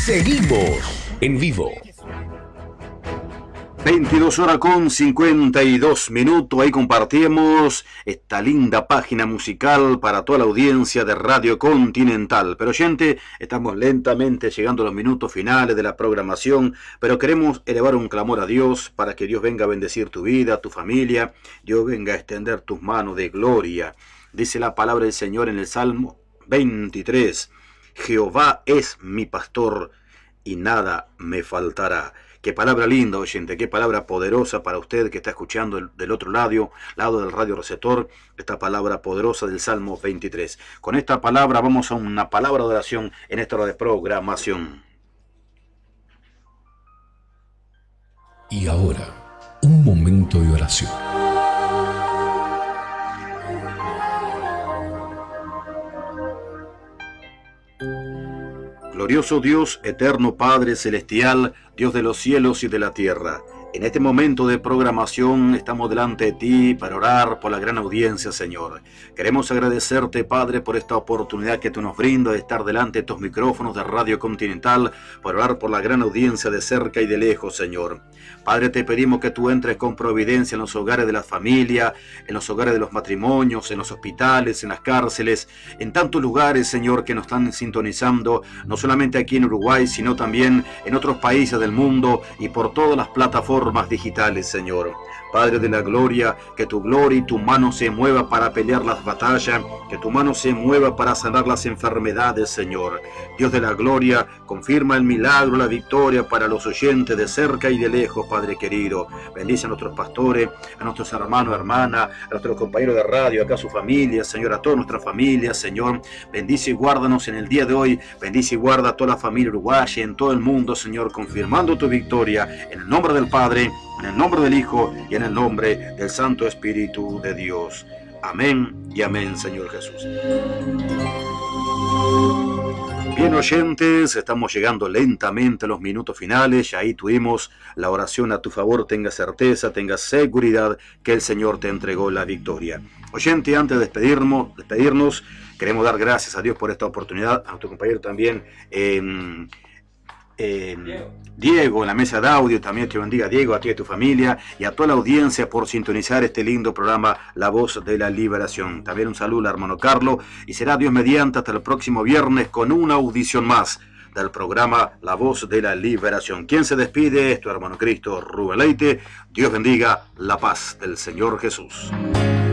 Seguimos en vivo. 22 horas con 52 minutos, ahí compartimos esta linda página musical para toda la audiencia de Radio Continental. Pero gente, estamos lentamente llegando a los minutos finales de la programación, pero queremos elevar un clamor a Dios para que Dios venga a bendecir tu vida, tu familia, Dios venga a extender tus manos de gloria. Dice la palabra del Señor en el Salmo 23, Jehová es mi pastor y nada me faltará. Qué palabra linda, oyente, qué palabra poderosa para usted que está escuchando del otro lado del radio receptor, esta palabra poderosa del Salmo 23. Con esta palabra vamos a una palabra de oración en esta hora de programación. Y ahora, un momento de oración. Glorioso Dios, eterno Padre celestial, Dios de los cielos y de la tierra. En este momento de programación estamos delante de ti para orar por la gran audiencia, Señor. Queremos agradecerte, Padre, por esta oportunidad que tú nos brindas de estar delante de estos micrófonos de Radio Continental, para orar por la gran audiencia de cerca y de lejos, Señor. Padre, te pedimos que tú entres con providencia en los hogares de la familia, en los hogares de los matrimonios, en los hospitales, en las cárceles, en tantos lugares, Señor, que nos están sintonizando, no solamente aquí en Uruguay, sino también en otros países del mundo y por todas las plataformas digitales, Señor. Padre de la gloria, que tu gloria y tu mano se mueva para pelear las batallas, que tu mano se mueva para sanar las enfermedades, Señor. Dios de la gloria, confirma el milagro, la victoria para los oyentes de cerca y de lejos, Padre querido. Bendice a nuestros pastores, a nuestros hermanos, hermanas, a nuestros compañeros de radio, acá a su familia, Señor, a toda nuestra familia, Señor. Bendice y guárdanos en el día de hoy, bendice y guarda a toda la familia uruguaya en todo el mundo, Señor, confirmando tu victoria, en el nombre del Padre, en el nombre del Hijo y en el nombre del Santo Espíritu de Dios. Amén y amén, Señor Jesús. Bien, oyentes, estamos llegando lentamente a los minutos finales. Ya ahí tuvimos la oración a tu favor. Tenga certeza, tenga seguridad que el Señor te entregó la victoria. Oyente, antes de despedirnos, queremos dar gracias a Dios por esta oportunidad. A nuestro compañero también, Diego, en la mesa de audio, también te bendiga, Diego, a ti y a tu familia y a toda la audiencia por sintonizar este lindo programa La Voz de la Liberación. También un saludo al hermano Carlos y será Dios mediante hasta el próximo viernes con una audición más del programa La Voz de la Liberación. Quien se despide es tu hermano Cristo Rubén Leite. Dios bendiga, la paz del Señor Jesús.